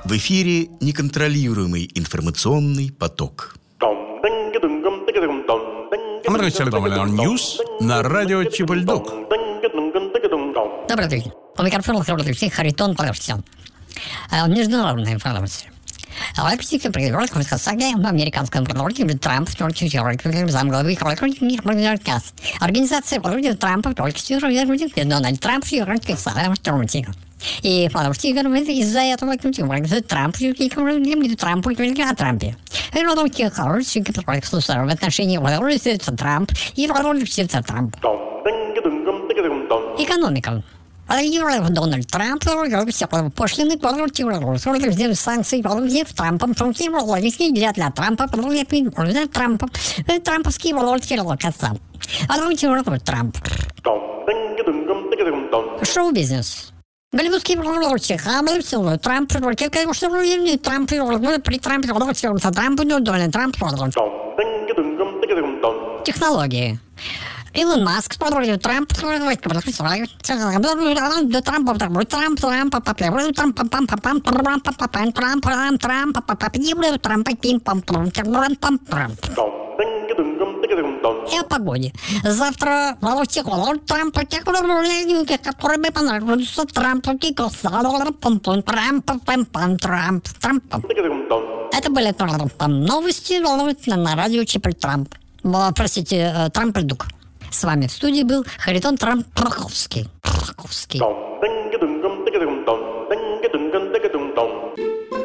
В эфире неконтролируемый информационный поток. Ньюс на радио Чебульдук. Добрый день. У микрофона Харитон Паровцев. Международная информация. Лайпциг привел к высказанию американского президента Трампа замглавы Организация против Трампа только Дональд Трамп и Паровцигер из-за этого Трамп Трампу о Трампе. И хороший в отношении Трамп и Трамп. Экономика. Дональд Трамп пошлины санкции Трампом для Трампа трамповские Трамп. Шоу-бизнес. Голливудский Трамп Дональд Трамп. Технологии. Илон Маск, Трамп, и о погоде. Завтра Трамп, который понравился Трамп. Это были новости на радио Чебульдук. Простите, Трампельдук. С вами в студии был Харитон Трамп Проховский.